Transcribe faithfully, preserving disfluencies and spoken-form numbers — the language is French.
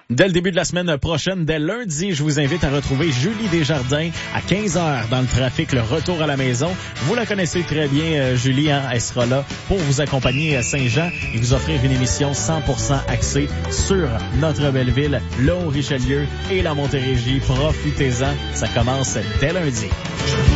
Dès le début de la semaine prochaine, dès lundi, je vous invite à retrouver Julie Desjardins à quinze heures dans le trafic, le retour à la maison. Vous la connaissez très bien, euh, Julie, hein? Elle sera là pour vous accompagner à Saint-Jean et vous offrir une émission cent pour cent axée sur notre belle ville, le Haut-Richelieu et la Montérégie. Profitez-en, ça commence dès lundi.